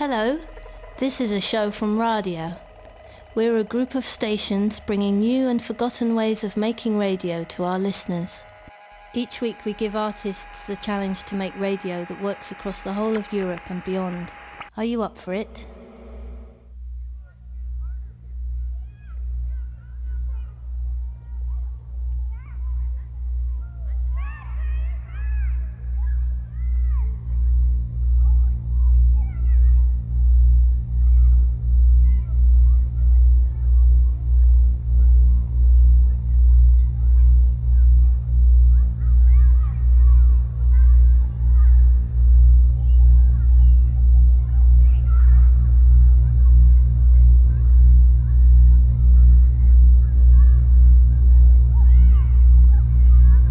Hello, this is a show from Radio. We're a group of stations bringing new and forgotten ways of making radio to our listeners. Each week we give artists the challenge to make radio that works across the whole of Europe and beyond. Are you up for it?